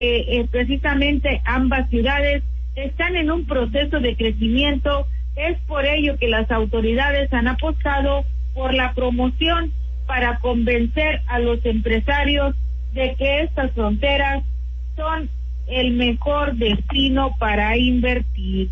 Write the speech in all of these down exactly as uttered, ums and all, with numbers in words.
Eh, eh, precisamente ambas ciudades están en un proceso de crecimiento. Es por ello que las autoridades han apostado por la promoción para convencer a los empresarios de que estas fronteras son el mejor destino para invertir.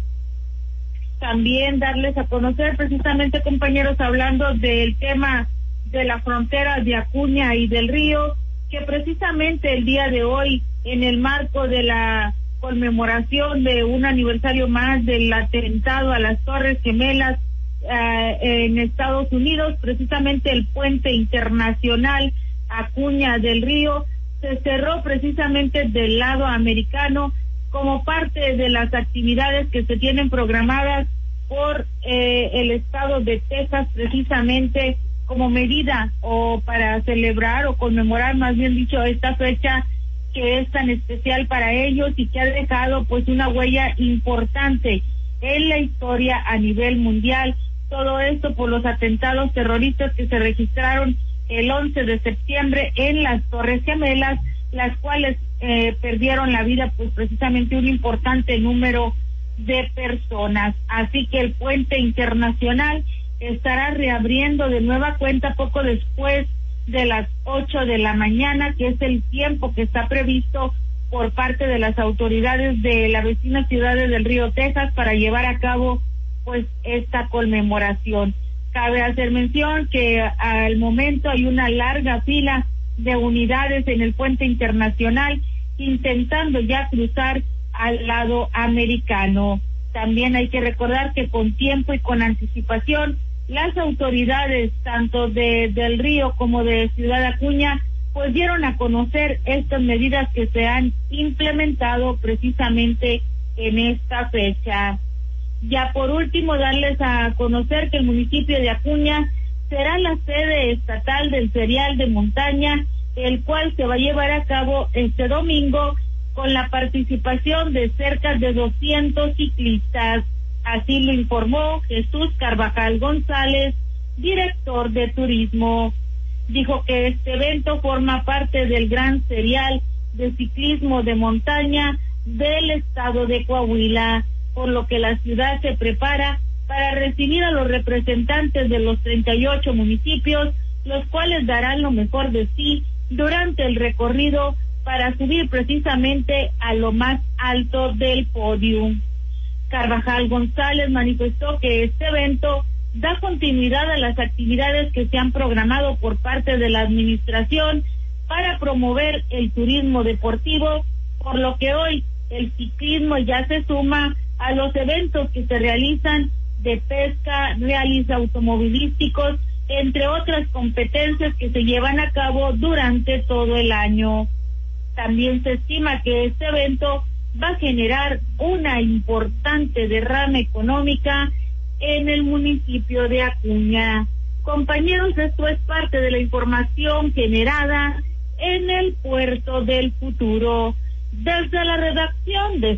También darles a conocer, precisamente, compañeros, hablando del tema de la frontera de Acuña y del Río, que precisamente el día de hoy, en el marco de la conmemoración de un aniversario más del atentado a las Torres Gemelas eh, en Estados Unidos, precisamente el puente internacional Acuña del Río se cerró precisamente del lado americano como parte de las actividades que se tienen programadas por eh, el estado de Texas, precisamente como medida o para celebrar o conmemorar, más bien dicho, esta fecha que es tan especial para ellos y que ha dejado pues una huella importante en la historia a nivel mundial. Todo esto por los atentados terroristas que se registraron el once de septiembre en las Torres Gemelas, las cuales eh, perdieron la vida pues precisamente un importante número de personas. Así que el puente internacional estará reabriendo de nueva cuenta poco después de las ocho de la mañana, que es el tiempo que está previsto por parte de las autoridades de la vecina ciudad de Del Río, Texas, para llevar a cabo pues esta conmemoración. Cabe hacer mención que al momento hay una larga fila de unidades en el puente internacional intentando ya cruzar al lado americano. También hay que recordar que con tiempo y con anticipación las autoridades tanto de Del Río como de Ciudad Acuña pues dieron a conocer estas medidas que se han implementado precisamente en esta fecha. Ya por último, darles a conocer que el municipio de Acuña será la sede estatal del Serial de Montaña, el cual se va a llevar a cabo este domingo con la participación de cerca de doscientos ciclistas. Así lo informó Jesús Carvajal González, director de turismo. Dijo que este evento forma parte del gran serial de ciclismo de montaña del estado de Coahuila, por lo que la ciudad se prepara para recibir a los representantes de los treinta y ocho municipios, los cuales darán lo mejor de sí durante el recorrido para subir precisamente a lo más alto del podio. Carvajal González manifestó que este evento da continuidad a las actividades que se han programado por parte de la administración para promover el turismo deportivo, por lo que hoy el ciclismo ya se suma a los eventos que se realizan de pesca, reales automovilísticos, entre otras competencias que se llevan a cabo durante todo el año. También se estima que este evento va a generar una importante derrama económica en el municipio de Acuña. Compañeros, esto es parte de la información generada en el Puerto del Futuro. Desde la redacción de